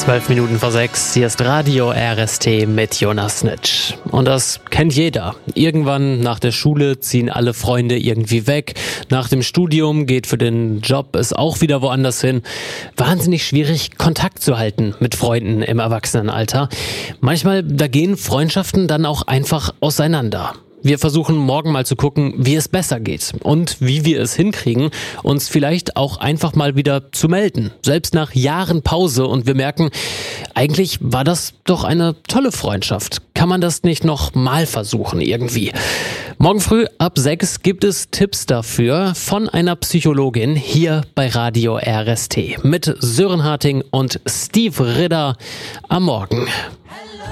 6:12. Hier ist Radio RST mit Jonas Snitsch. Und das kennt jeder. Irgendwann nach der Schule ziehen alle Freunde irgendwie weg. Nach dem Studium geht für den Job es auch wieder woanders hin. Wahnsinnig schwierig, Kontakt zu halten mit Freunden im Erwachsenenalter. Manchmal, da gehen Freundschaften dann auch einfach auseinander. Wir versuchen morgen mal zu gucken, wie es besser geht und wie wir es hinkriegen, uns vielleicht auch einfach mal wieder zu melden. Selbst nach Jahren Pause und wir merken, eigentlich war das doch eine tolle Freundschaft. Kann man das nicht noch mal versuchen irgendwie? Morgen früh ab 6 gibt es Tipps dafür von einer Psychologin hier bei Radio RST mit Sören Harting und Steve Ritter am Morgen.